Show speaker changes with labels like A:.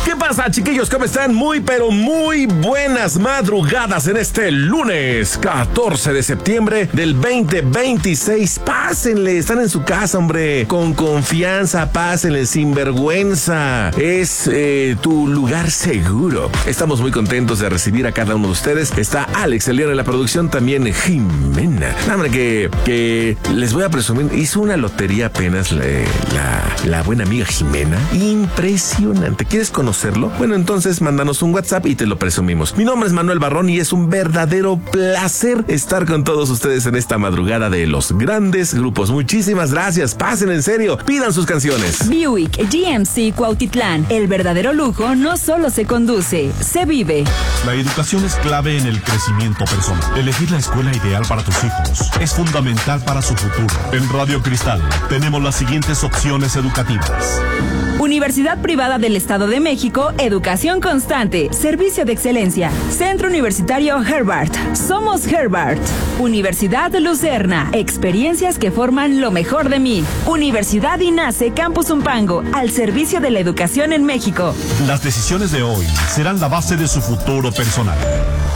A: ¿Qué pasa, chiquillos? ¿Cómo están? Muy, pero muy buenas madrugadas en este lunes 14 de septiembre del 2026. Pásenle, están en su casa, hombre, con confianza, pásenle, sin vergüenza. Es tu lugar seguro. Estamos muy contentos de recibir a cada uno de ustedes. Está Alex, el León en la producción, también Jimena. Hombre, que les voy a presumir, hizo una lotería apenas la buena amiga Jimena. Impresionante. ¿Quieres conocerlo? Bueno, entonces mándanos un WhatsApp y te lo presumimos. Mi nombre es Manuel Barrón y es un verdadero placer estar con todos ustedes en esta madrugada de los grandes grupos. Muchísimas gracias. Pasen, en serio. Pidan sus canciones.
B: Buick GMC Cuautitlán. El verdadero lujo no solo se conduce, se vive.
C: La educación es clave en el crecimiento personal. Elegir la escuela ideal para tus hijos es fundamental para su futuro. En Radio Cristal tenemos las siguientes opciones educativas.
B: Universidad Privada del Estado de México, educación constante, servicio de excelencia. Centro Universitario Herbart, somos Herbart. Universidad Lucerna, experiencias que forman lo mejor de mí. Universidad INACE Campus Umpango, al servicio de la educación en México.
C: Las decisiones de hoy serán la base de su futuro personal.